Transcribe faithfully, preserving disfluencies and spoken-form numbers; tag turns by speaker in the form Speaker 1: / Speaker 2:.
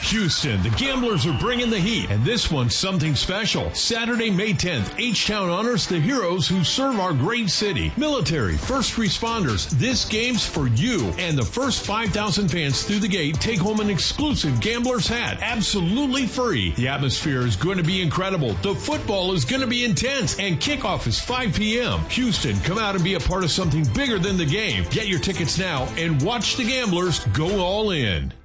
Speaker 1: Houston, the Gamblers are bringing the heat, and this one's something special. Saturday, May tenth, H-Town honors the heroes who serve our great city. Military, first responders, this game's for you. And the first five thousand fans through the gate take home an exclusive Gamblers hat, absolutely free. The atmosphere is going to be incredible. The football is going to be intense, and kickoff is five p.m. Houston, come out and be a part of something bigger than the game. Get your tickets now and watch the Gamblers go all in.